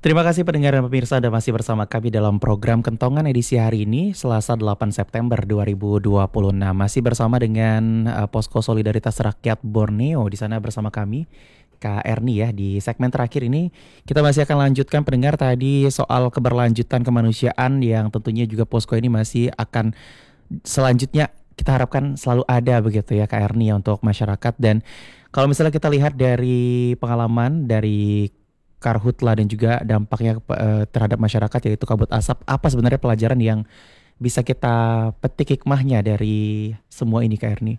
Terima kasih pendengar dan pemirsa Anda masih bersama kami dalam program Kentongan edisi hari ini Selasa 8 September 2026. Masih bersama dengan Posko Solidaritas Rakyat Borneo. Di sana bersama kami Kak Erni ya. Di segmen terakhir ini kita masih akan lanjutkan pendengar tadi soal keberlanjutan kemanusiaan yang tentunya juga Posko ini masih akan selanjutnya kita harapkan selalu ada begitu ya Kak Erni ya untuk masyarakat. Dan kalau misalnya kita lihat dari pengalaman dari Karhutla dan juga dampaknya terhadap masyarakat yaitu kabut asap, apa sebenarnya pelajaran yang bisa kita petik hikmahnya dari semua ini Kak Erni?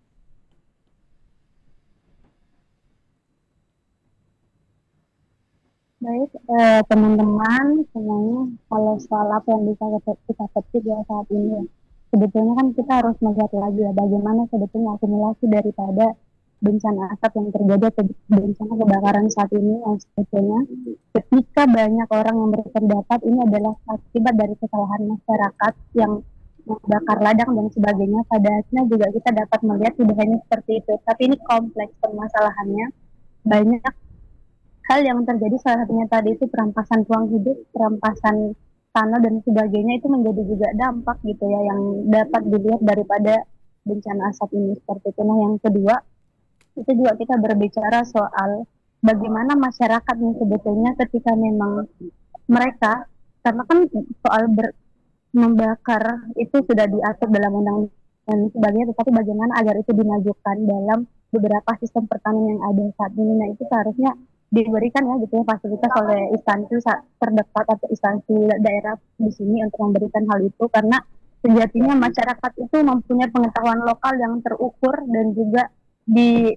Baik, teman-teman semuanya, kalau soal apa yang bisa kita petik ya saat ini, ya, sebetulnya kan kita harus melihat lagi ya bagaimana sebetulnya akumulasi daripada bencana asap yang terjadi atau bencana kebakaran saat ini yang sebetulnya ketika banyak orang yang berpendapat ini adalah akibat dari kesalahan masyarakat yang membakar ladang dan sebagainya. Pada akhirnya juga kita dapat melihat tidak hanya seperti itu, tapi ini kompleks permasalahannya, banyak hal yang terjadi, salah satunya tadi itu perampasan ruang hidup, perampasan tanah dan sebagainya, itu menjadi juga dampak gitu ya yang dapat dilihat daripada bencana asap ini seperti itu. Nah, yang kedua itu juga kita berbicara soal bagaimana masyarakat yang sebetulnya ketika memang mereka, karena kan soal membakar itu sudah diatur dalam undang dan sebagainya, tetapi bagaimana agar itu dimajukan dalam beberapa sistem pertanian yang ada saat ini. Nah, itu seharusnya diberikan ya gitu ya fasilitas oleh instansi terdekat atau instansi daerah di sini untuk memberikan hal itu, karena sejatinya masyarakat itu mempunyai pengetahuan lokal yang terukur dan juga di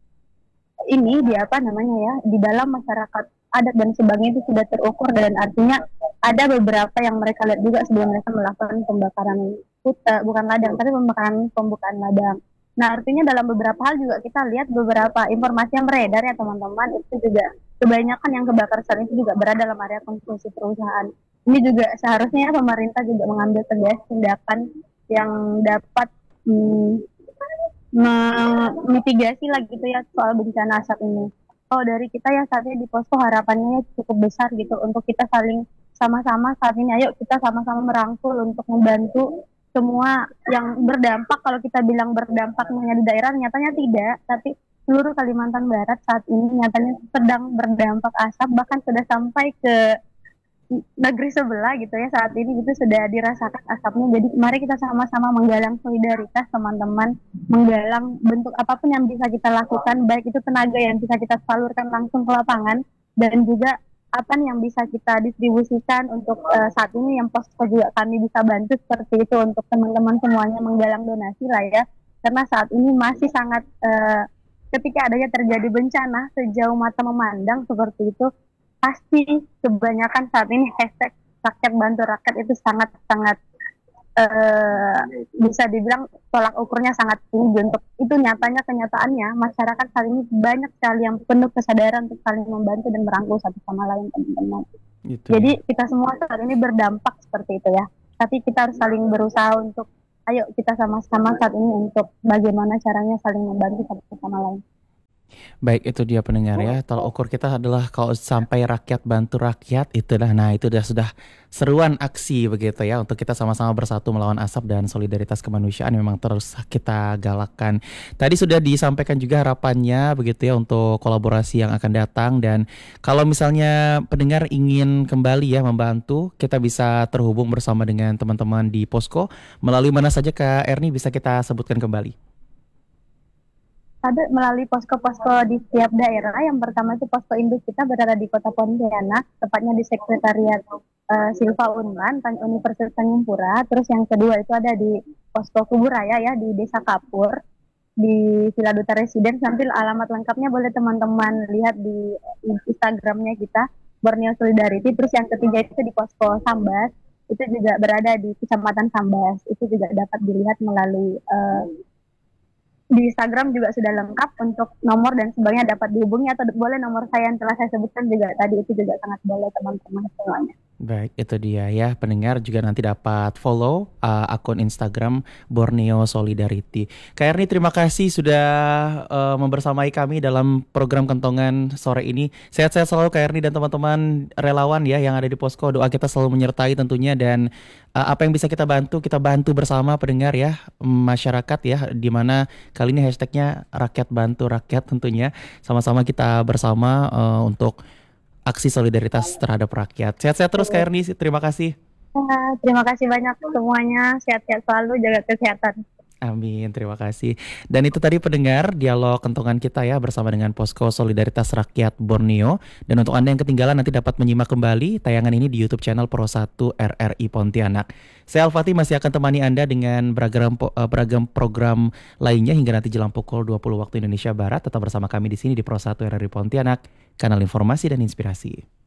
di apa namanya ya, di dalam masyarakat adat dan sebagainya itu sudah terukur, dan artinya ada beberapa yang mereka lihat juga sebelum mereka melakukan pembakaran bukan ladang tapi pembakaran pembukaan ladang. Nah, artinya dalam beberapa hal juga kita lihat beberapa informasi yang beredar ya teman-teman, itu juga kebanyakan yang kebakar saat itu juga berada dalam area konsumsi perusahaan. Ini juga seharusnya pemerintah juga mengambil tegas tindakan yang dapat hmm, memitigasi lah gitu ya soal bencana asap ini. Kalau dari kita ya saat ini di posko harapannya cukup besar gitu untuk kita saling sama-sama saat ini, ayo kita sama-sama merangkul untuk membantu semua yang berdampak. Kalau kita bilang berdampak hanya di daerah, nyatanya tidak, tapi seluruh Kalimantan Barat saat ini nyatanya sedang berdampak asap, bahkan sudah sampai ke negeri sebelah gitu ya, saat ini itu sudah dirasakan asapnya. Jadi mari kita sama-sama menggalang solidaritas teman-teman, menggalang bentuk apapun yang bisa kita lakukan, baik itu tenaga yang bisa kita salurkan langsung ke lapangan, dan juga apa yang bisa kita distribusikan untuk saat ini yang posko juga kami bisa bantu seperti itu untuk teman-teman semuanya menggalang donasi lah ya, karena saat ini masih sangat ketika adanya terjadi bencana sejauh mata memandang seperti itu, pasti kebanyakan saat ini hashtag rakyat bantu rakyat itu sangat-sangat bisa dibilang tolak ukurnya sangat tinggi. Untuk itu nyatanya kenyataannya masyarakat saat ini banyak sekali yang penuh kesadaran untuk saling membantu dan merangkul satu sama lain teman-teman. Gitu Jadi ya. kita semua saat ini berdampak seperti itu ya, tapi kita harus saling berusaha untuk ayo kita sama-sama saat ini untuk bagaimana caranya saling membantu satu sama lain. Baik, itu dia pendengar ya. Tolak ukur kita adalah kalau sampai rakyat bantu rakyat itu dah. Nah, itu sudah seruan aksi begitu ya untuk kita sama-sama bersatu melawan asap dan solidaritas kemanusiaan memang terus kita galakkan. Tadi sudah disampaikan juga harapannya begitu ya untuk kolaborasi yang akan datang. Dan kalau misalnya pendengar ingin kembali ya membantu, kita bisa terhubung bersama dengan teman-teman di Posko melalui mana saja Kak Erni bisa kita sebutkan kembali. Ada melalui posko-posko di setiap daerah. Yang pertama itu posko induk kita berada di Kota Pontianak, tepatnya di Sekretariat Silva Unran, Universitas Tanjung Pura. Terus yang kedua itu ada di posko Kuburaya ya di Desa Kapur, di Villa Duta Residen. Sambil alamat lengkapnya boleh teman-teman lihat di Instagramnya kita, Borneo Solidarity. Terus yang ketiga itu di posko Sambas, itu juga berada di Kecamatan Sambas. Itu juga dapat dilihat melalui di Instagram juga sudah lengkap untuk nomor dan sebagainya, dapat dihubungi atau boleh nomor saya yang telah saya sebutkan juga tadi, itu juga sangat boleh teman-teman semuanya. Baik, itu dia ya. Pendengar juga nanti dapat follow akun Instagram Borneo Solidarity. Kak Erni, terima kasih sudah membersamai kami dalam program Kentongan sore ini. Sehat-sehat selalu Kak Erni dan teman-teman relawan ya yang ada di posko. Doa kita selalu menyertai tentunya dan apa yang bisa kita bantu bersama pendengar ya, masyarakat ya, di mana kali ini hashtagnya rakyat bantu rakyat tentunya. Sama-sama kita bersama untuk aksi solidaritas terhadap rakyat. Sehat-sehat terus Kak Erni, terima kasih. Terima kasih banyak semuanya. Sehat-sehat selalu, jaga kesehatan. Amin, terima kasih. Dan itu tadi pendengar dialog kentongan kita ya bersama dengan Posko Solidaritas Rakyat Borneo. Dan untuk Anda yang ketinggalan nanti dapat menyimak kembali tayangan ini di YouTube channel Pro 1 RRI Pontianak. Saya Al-Fatih masih akan temani Anda dengan beragam program lainnya hingga nanti jelang pukul 20 waktu Indonesia Barat. Tetap bersama kami di sini di Pro 1 RRI Pontianak, kanal informasi dan inspirasi.